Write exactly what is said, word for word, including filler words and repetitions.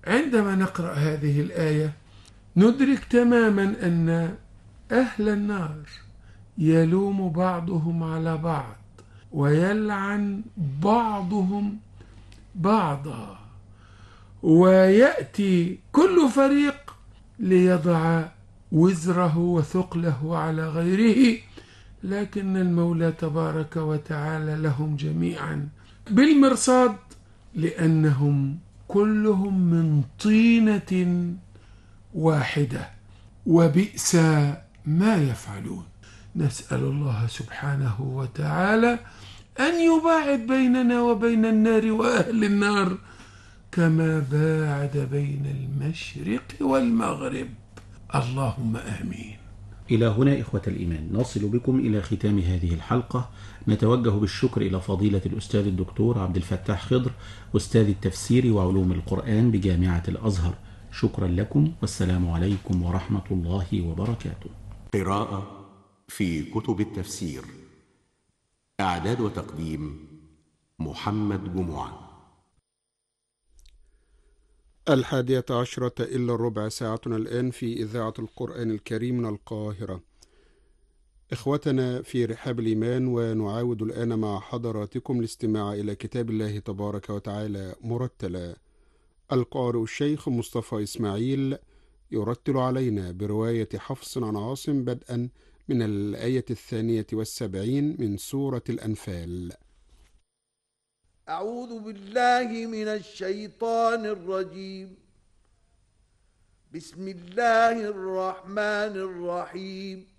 عندما نقرأ هذه الآية ندرك تماما أن أهل النار يلوم بعضهم على بعض ويلعن بعضهم بعضا، ويأتي كل فريق ليضع وزره وثقله على غيره، لكن المولى تبارك وتعالى لهم جميعا بالمرصاد، لأنهم كلهم من طينة واحدة، وبئس ما يفعلون. نسأل الله سبحانه وتعالى أن يباعد بيننا وبين النار وأهل النار كما باعد بين المشرق والمغرب، اللهم آمين. إلى هنا إخوة الإيمان نصل بكم إلى ختام هذه الحلقة. نتوجه بالشكر إلى فضيلة الأستاذ الدكتور عبد الفتاح خضر، أستاذ التفسير وعلوم القرآن بجامعة الأزهر. شكرا لكم، والسلام عليكم ورحمة الله وبركاته. قراءة في كتب التفسير، إعداد وتقديم محمد جمعة. الحادية عشرة إلا الربع، ساعتنا الآن في إذاعة القرآن الكريم من القاهرة. إخوتنا في رحاب الإيمان، ونعاود الآن مع حضراتكم الاستماع إلى كتاب الله تبارك وتعالى مرتلا. القارئ الشيخ مصطفى إسماعيل يرتل علينا برواية حفص عن عاصم بدءا من الآية الثانية والسبعين من سورة الأنفال. أعوذ بالله من الشيطان الرجيم. بسم الله الرحمن الرحيم.